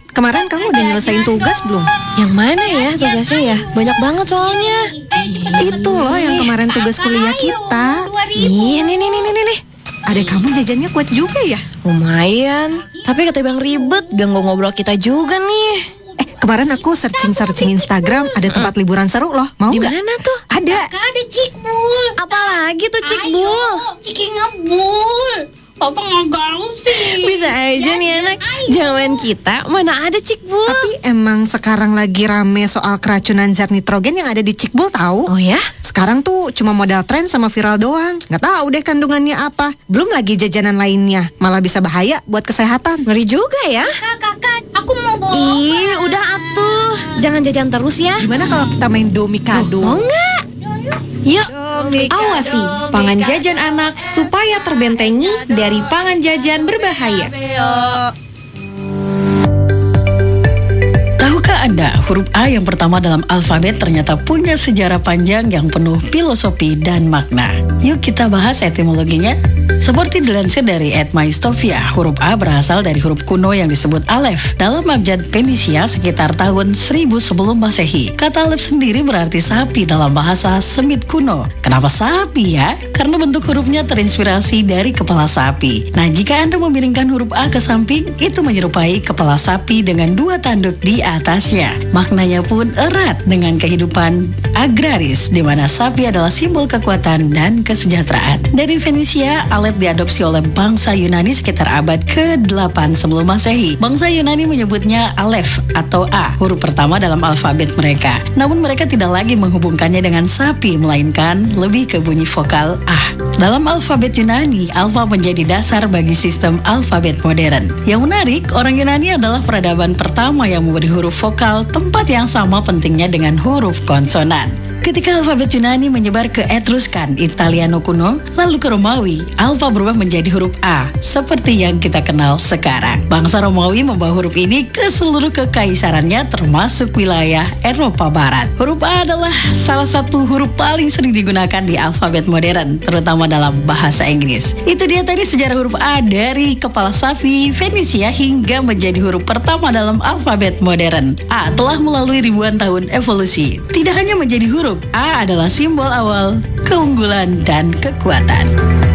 kemarin kamu udah nyelesain tugas belum? Yang mana ya tugasnya ya? Banyak banget soalnya. Itu loh yang kemarin tugas kuliah kita. Nih. Adek kamu jajannya kuat juga ya? Lumayan. Tapi kata Bang ribet, ganggu ngobrol kita juga nih. Kemarin aku searching Instagram, ada tempat liburan seru loh. Mau Di nggak? mana tuh? Ada. Ada Cikbul. Apalagi tuh Cikbul? Ayo, Ciki ngebul. Papa nggak gaul sih. Bisa aja nih anak. Zaman kita mana ada Cikbul. Tapi emang sekarang lagi rame soal keracunan zat nitrogen yang ada di Cikbul tahu? Oh ya? Sekarang tuh cuma modal tren sama viral doang. Nggak tahu deh kandungannya apa. Belum lagi jajanan lainnya. Malah bisa bahaya buat kesehatan. Ngeri juga ya. Kakak, aku mau bawa. Ih, udah atuh. Jangan jajan terus ya. Gimana kalau kita main domikado? Mau nggak? Yuk, awasi pangan jajan anak supaya terbentengi dari pangan jajan berbahaya. Tahukah Anda, huruf A yang pertama dalam alfabet ternyata punya sejarah panjang yang penuh filosofi dan makna. Yuk kita bahas etimologinya. Seperti dilansir dari @maistofia, huruf A berasal dari huruf kuno yang disebut Alef dalam abjad Fenisia sekitar tahun 1000 sebelum Masehi. Kata Alef sendiri berarti sapi dalam bahasa Semit kuno. Kenapa sapi ya? Karena bentuk hurufnya terinspirasi dari kepala sapi. Nah, jika Anda memiringkan huruf A ke samping, itu menyerupai kepala sapi dengan dua tanduk di atasnya. Maknanya pun erat dengan kehidupan agraris, di mana sapi adalah simbol kekuatan dan kesejahteraan. Dari Fenisia, Alef diadopsi oleh bangsa Yunani sekitar abad ke-8 sebelum Masehi. Bangsa Yunani menyebutnya Alef atau A, huruf pertama dalam alfabet mereka. Namun mereka tidak lagi menghubungkannya dengan sapi, melainkan lebih ke bunyi vokal A. Dalam alfabet Yunani, alfa menjadi dasar bagi sistem alfabet modern. Yang menarik, orang Yunani adalah peradaban pertama yang memberi huruf vokal tempat yang sama pentingnya dengan huruf konsonan. Ketika alfabet Yunani menyebar ke Etruskan, Italiano kuno, lalu ke Romawi, alfa berubah menjadi huruf A, seperti yang kita kenal sekarang. Bangsa Romawi membawa huruf ini ke seluruh kekaisarannya, termasuk wilayah Eropa Barat. Huruf A adalah salah satu huruf paling sering digunakan di alfabet modern, terutama dalam bahasa Inggris. Itu dia tadi sejarah huruf A dari kepala sapi Fenisia hingga menjadi huruf pertama dalam alfabet modern. A telah melalui ribuan tahun evolusi. Tidak hanya menjadi huruf, A adalah simbol awal keunggulan dan kekuatan.